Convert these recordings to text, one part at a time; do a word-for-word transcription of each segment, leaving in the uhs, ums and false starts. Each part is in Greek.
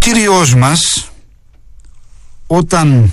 Κύριος μας, όταν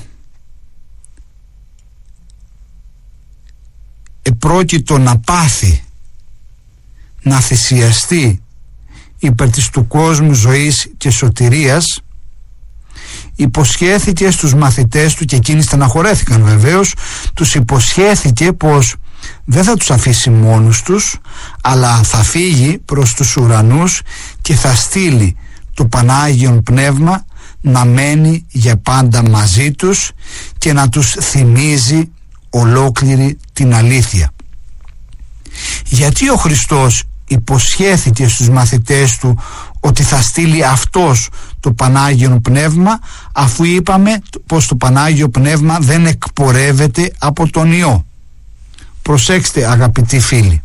επρόκειτο να πάθει, να θυσιαστεί υπέρ της του κόσμου ζωής και σωτηρίας, υποσχέθηκε στους μαθητές του, και εκείνοι στεναχωρέθηκαν βεβαίως, τους υποσχέθηκε πως δεν θα τους αφήσει μόνους τους, αλλά θα φύγει προς τους ουρανούς και θα στείλει το Πανάγιον Πνεύμα να μένει για πάντα μαζί τους και να τους θυμίζει ολόκληρη την αλήθεια. Γιατί ο Χριστός υποσχέθηκε στους μαθητές του ότι θα στείλει αυτός το Πανάγιον Πνεύμα, αφού είπαμε πως το Πανάγιο Πνεύμα δεν εκπορεύεται από τον Υιό? Προσέξτε, αγαπητοί φίλοι,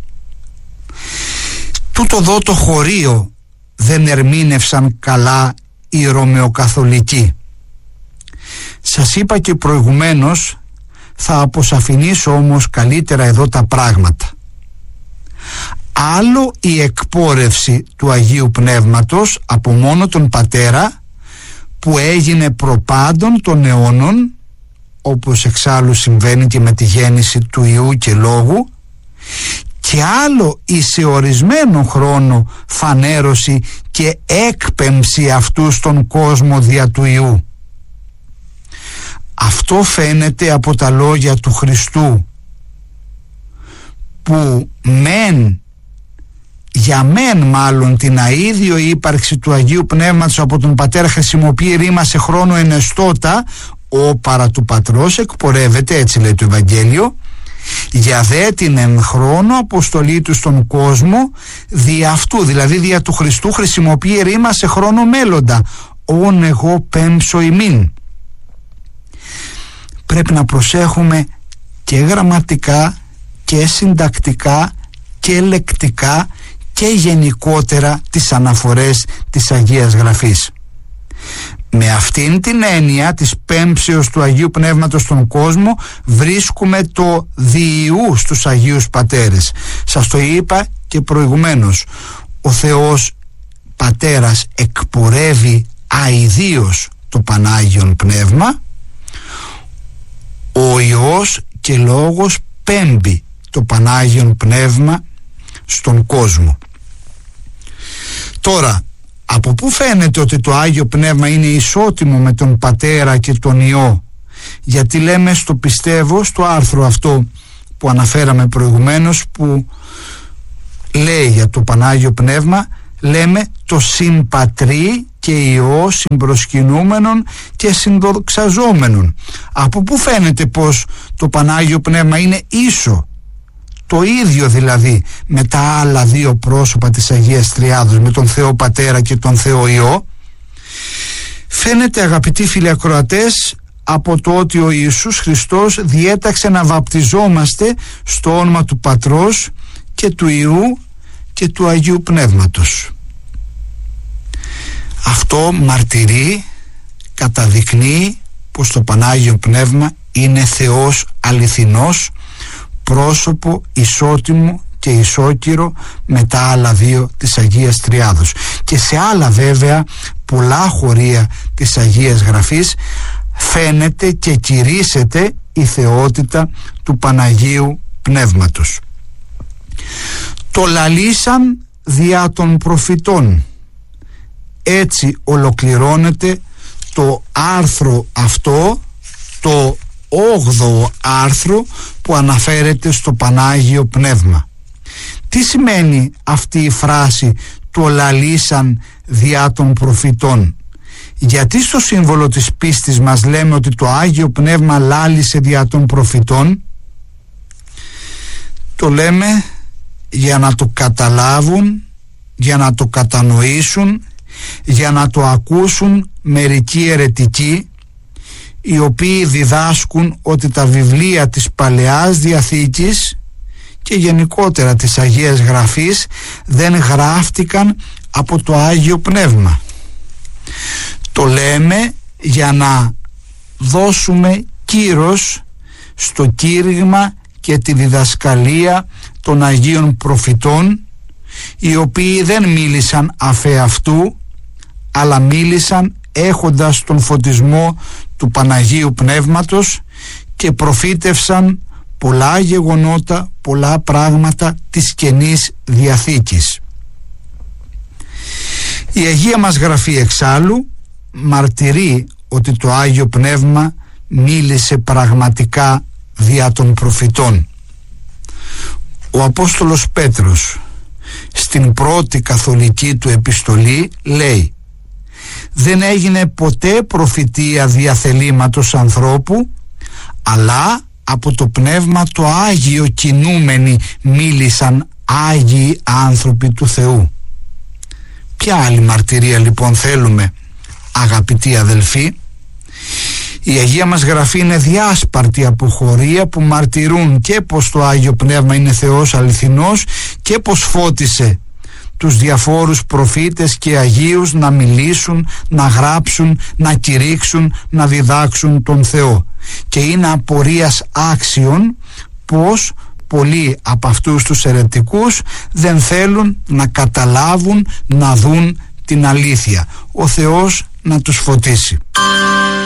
τούτο εδώ το χωρίο δεν ερμήνευσαν καλά οι Ρωμαιοκαθολικοί. Σας είπα και προηγουμένως, θα αποσαφηνίσω όμως καλύτερα εδώ τα πράγματα. Άλλο η εκπόρευση του Αγίου Πνεύματος από μόνο τον Πατέρα, που έγινε προπάντων των αιώνων, όπως εξάλλου συμβαίνει και με τη γέννηση του Υιού και Λόγου, και άλλο η σε ορισμένο χρόνο φανέρωση και έκπεμψη αυτού στον κόσμο δια του Υιού. Αυτό φαίνεται από τα λόγια του Χριστού, που μεν, για μεν μάλλον, την αίδιο ύπαρξη του Αγίου Πνεύματος από τον Πατέρα χρησιμοποιεί ρήμα σε χρόνο ενεστώτα, ο παρά του Πατρός εκπορεύεται, έτσι λέει το Ευαγγέλιο, για δε την εν χρόνο αποστολή του στον κόσμο δι' αυτού, δηλαδή δια του Χριστού, χρησιμοποιεί ρήμα σε χρόνο μέλλοντα, όν εγώ πέμψω ημίν. Πρέπει να προσέχουμε και γραμματικά και συντακτικά και λεκτικά και γενικότερα τις αναφορές της Αγίας Γραφής. Με αυτήν την έννοια της πέμψεως του Αγίου Πνεύματος στον κόσμο βρίσκουμε το διηού στους Αγίους Πατέρες. Σας το είπα και προηγουμένως, ο Θεός Πατέρας εκπορεύει αηδίως το Πανάγιον Πνεύμα, ο Υιός και Λόγος πέμπει το Πανάγιον Πνεύμα στον κόσμο. Τώρα, από πού φαίνεται ότι το Άγιο Πνεύμα είναι ισότιμο με τον Πατέρα και τον Υιό? Γιατί λέμε στο πιστεύω, στο άρθρο αυτό που αναφέραμε προηγουμένως, που λέει για το Πανάγιο Πνεύμα, λέμε το συμπατρί και Υιό συμπροσκυνούμενον και συνδοξαζόμενον. Από πού φαίνεται πως το Πανάγιο Πνεύμα είναι ίσο, το ίδιο δηλαδή με τα άλλα δύο πρόσωπα της Αγίας Τριάδος, με τον Θεό Πατέρα και τον Θεό Υιό? Φαίνεται, αγαπητοί φίλοι ακροατές, από το ότι ο Ιησούς Χριστός διέταξε να βαπτιζόμαστε στο όνομα του Πατρός και του Υιού και του Αγίου Πνεύματος. Αυτό μαρτυρεί, καταδεικνύει πως το Πανάγιο Πνεύμα είναι Θεός αληθινός, πρόσωπο ισότιμο και ισόκυρο με τα άλλα δύο της Αγίας Τριάδος. Και σε άλλα βέβαια πολλά χωρία της Αγίας Γραφής φαίνεται και κηρύσσεται η θεότητα του Παναγίου Πνεύματος. Το λαλήσαν διά των προφητών. Έτσι ολοκληρώνεται το άρθρο αυτό, το όγδοο άρθρο που αναφέρεται στο Πανάγιο Πνεύμα. Τι σημαίνει αυτή η φράση «το λαλήσαν διά των προφητών»? Γιατί στο σύμβολο της πίστης μας λέμε ότι το Άγιο Πνεύμα λάλησε διά των προφητών? Το λέμε για να το καταλάβουν, για να το κατανοήσουν, για να το ακούσουν μερικοί αιρετικοί, οι οποίοι διδάσκουν ότι τα βιβλία της Παλαιάς Διαθήκης και γενικότερα της Αγίας Γραφής δεν γράφτηκαν από το Άγιο Πνεύμα. Το λέμε για να δώσουμε κύρος στο κήρυγμα και τη διδασκαλία των Αγίων Προφητών, οι οποίοι δεν μίλησαν αφ' αυτού, αλλά μίλησαν έχοντας τον φωτισμό του Παναγίου Πνεύματος και προφήτευσαν πολλά γεγονότα, πολλά πράγματα της Καινής Διαθήκης. Η Αγία μας Γραφή εξάλλου μαρτυρεί ότι το Άγιο Πνεύμα μίλησε πραγματικά δια των προφητών. Ο Απόστολος Πέτρος στην πρώτη καθολική του επιστολή λέει: δεν έγινε ποτέ προφητεία δια θελήματος ανθρώπου, αλλά από το Πνεύμα το Άγιο κινούμενοι μίλησαν Άγιοι άνθρωποι του Θεού. Ποια άλλη μαρτυρία λοιπόν θέλουμε, αγαπητοί αδελφοί? Η Αγία μας Γραφή είναι διάσπαρτη από χωρία που μαρτυρούν και πως το Άγιο Πνεύμα είναι Θεός αληθινός και πως φώτισε τους διαφόρους προφήτες και Αγίους να μιλήσουν, να γράψουν, να κηρύξουν, να διδάξουν τον Θεό. Και είναι απορίας άξιων πως πολλοί από αυτούς τους αιρετικούς δεν θέλουν να καταλάβουν, να δουν την αλήθεια. Ο Θεός να τους φωτίσει.